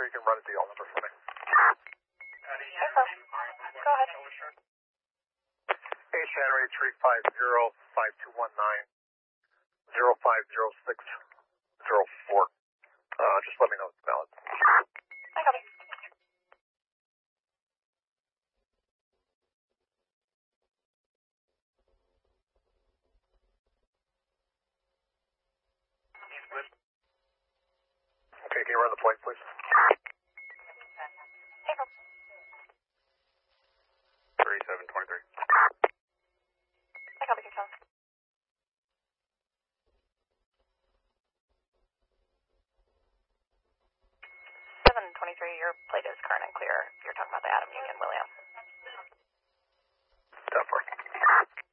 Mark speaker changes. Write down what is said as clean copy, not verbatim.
Speaker 1: sure you can run a DL number for me.
Speaker 2: Hey, Flo. Go ahead.
Speaker 1: Hey, January 350-5219. 050604. Just let me know it's valid.
Speaker 2: I copy.
Speaker 1: Okay, can you run the plane, please?
Speaker 2: Hey, Flo.
Speaker 1: 3723.
Speaker 2: I copy, Control. 723, your plate is current and clear. You're talking about the Adam Union William.